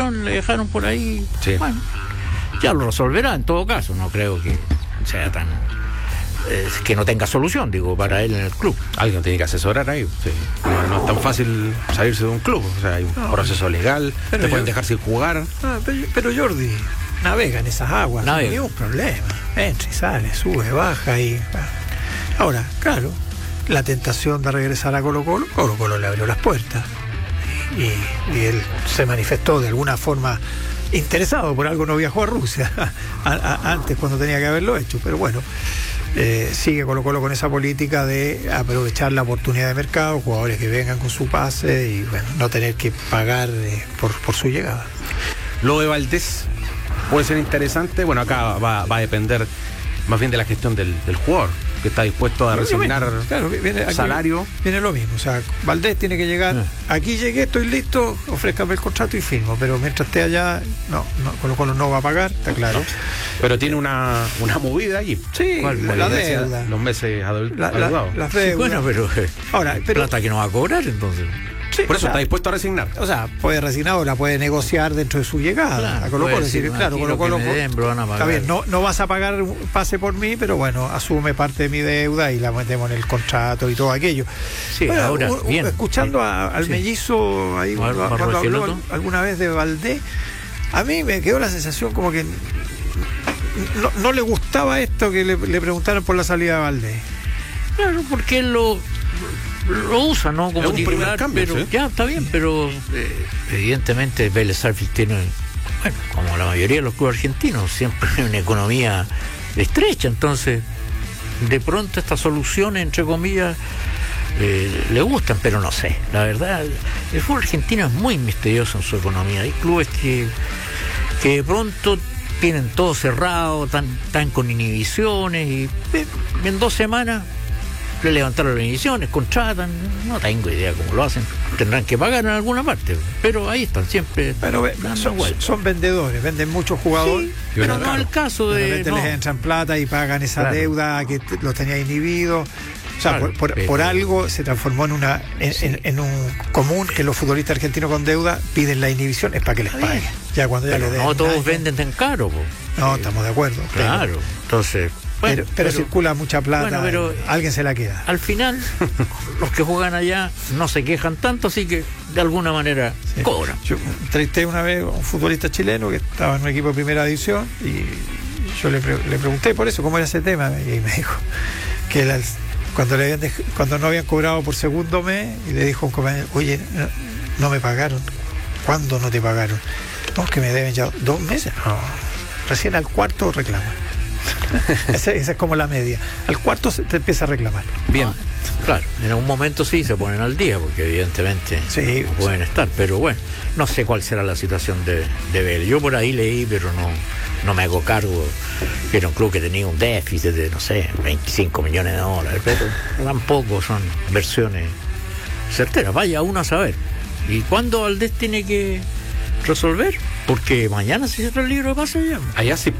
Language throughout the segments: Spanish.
lesión, le dejaron por ahí. Sí. Bueno, ya lo resolverá en todo caso. No creo que sea tan... que no tenga solución, digo, para él en el club. Alguien tiene que asesorar ahí. Sí. No es tan fácil salirse de un club. O sea, hay un proceso legal, te pueden dejar sin jugar. Pero Jordi navega en esas aguas, no hay ningún problema. Entra y sale, sube, baja y... Ahora, claro, la tentación de regresar a Colo-Colo le abrió las puertas. Y él se manifestó de alguna forma interesado, por algo no viajó a Rusia antes, cuando tenía que haberlo hecho. Pero bueno, sigue Colo-Colo con esa política de aprovechar la oportunidad de mercado, jugadores que vengan con su pase y bueno, no tener que pagar por su llegada. Lo de Valdés puede ser interesante. Bueno, acá va a depender más bien de la gestión del jugador, que está dispuesto a resignar salario. Viene lo mismo, o sea, Valdés tiene que llegar, aquí llegué, estoy listo, ofrézcame el contrato y firmo, pero mientras esté allá, Colo-Colo no va a pagar, está claro. Pero tiene una movida allí. Sí, la deuda. Los meses adeudados. Las deudas. Bueno, pero ahora, plata que no va a cobrar, entonces. Sí, por eso está dispuesto a resignar. O sea, puede resignar o la puede negociar dentro de su llegada a Colo-Colo. Colo-Colo está bien, no vas a pagar un pase por mí, pero bueno, asume parte de mi deuda y la metemos en el contrato y todo aquello. Sí, bueno, ahora, bien. Escuchando al mellizo ahí cuando habló alguna vez de Valdés, a mí me quedó la sensación como que no le gustaba esto que le preguntaran por la salida de Valdés. Claro, porque él lo usa, ¿no? Como titular, cambio, pero ¿sí? Ya está bien, pero evidentemente Vélez Sarsfield tiene, bueno, como la mayoría de los clubes argentinos, siempre una economía estrecha, entonces de pronto estas soluciones, entre comillas, le gustan, pero no sé, la verdad, el fútbol argentino es muy misterioso en su economía. Hay clubes que de pronto tienen todo cerrado, están con inhibiciones y en 2 semanas le levantaron las inhibiciones, contratan, no tengo idea cómo lo hacen, tendrán que pagar en alguna parte, pero ahí están siempre. Pero son vendedores, venden muchos jugadores. Sí, pero no es el caso de repente les entran plata y pagan esa deuda que los tenía inhibidos. O sea, por algo se transformó en un común que los futbolistas argentinos con deuda piden la inhibición, es para que les paguen. Ya cuando ya le den. No todos venden tan caro. No, estamos de acuerdo. Claro, entonces. Bueno, pero circula mucha plata, pero alguien se la queda. Al final, los que juegan allá no se quejan tanto, así que de alguna manera cobran. Yo entrevisté una vez a un futbolista chileno que estaba en un equipo de primera división y yo le pregunté por eso, cómo era ese tema, y me dijo que cuando no habían cobrado por segundo mes, y le dijo a un compañero, oye, no me pagaron. ¿Cuándo no te pagaron? No, que me deben ya 2 meses. No, recién al cuarto reclaman. Esa es como la media. Al cuarto te empieza a reclamar. Bien, claro, en algún momento sí se ponen al día, porque evidentemente no pueden estar, pero bueno, no sé cuál será la situación de Vélez. Yo por ahí leí, pero no me hago cargo, que era un club que tenía un déficit de, no sé, 25 millones de dólares, pero tampoco son versiones certeras. Vaya uno a saber. ¿Y cuándo Valdés tiene que resolver? Porque mañana se cierra el libro de pases ya. Allá sí.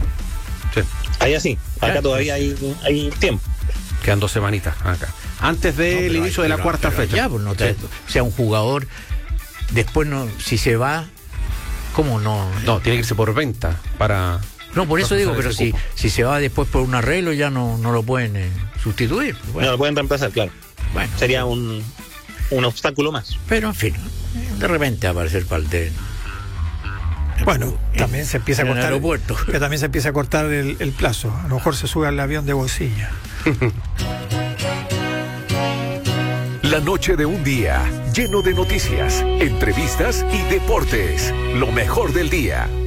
Allá sí, acá todavía hay tiempo. Quedan 2 semanitas acá. Antes del inicio de la cuarta fecha. Ya, pues o sea, un jugador, después si se va, ¿cómo no? No, tiene que irse por venta para... No, por eso digo, pero si se va después por un arreglo ya no lo pueden sustituir. Bueno. No lo pueden reemplazar, claro. Bueno, sería un obstáculo más. Pero en fin, de repente aparece el Valdés. Bueno, también se empieza a cortar que también se empieza a cortar el plazo. A lo mejor se sube al avión de bolsillo. La noche de un día lleno de noticias, entrevistas y deportes. Lo mejor del día.